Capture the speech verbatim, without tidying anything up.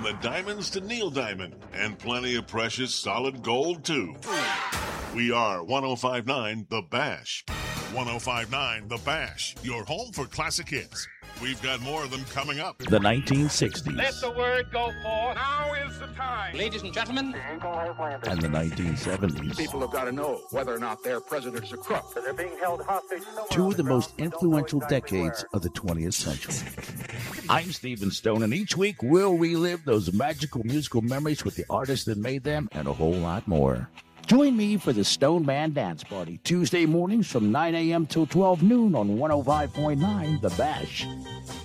the diamonds to Neil Diamond, and plenty of precious solid gold, too. We are one oh five point nine The Bash. one oh five point nine The Bash, your home for classic hits. We've got more of them coming up. The nineteen sixties. Let the word go forth. Now is the time. Ladies and gentlemen. And the nineteen seventies. People have got to know whether or not their president's a crook. They're being held hostage. Two of the most influential decades of the twentieth century. I'm Stephen Stone, and each week we'll relive those magical musical memories with the artists that made them and a whole lot more. Join me for the Stone Man Dance Party, Tuesday mornings from nine a.m. till twelve noon on one oh five point nine The Bash.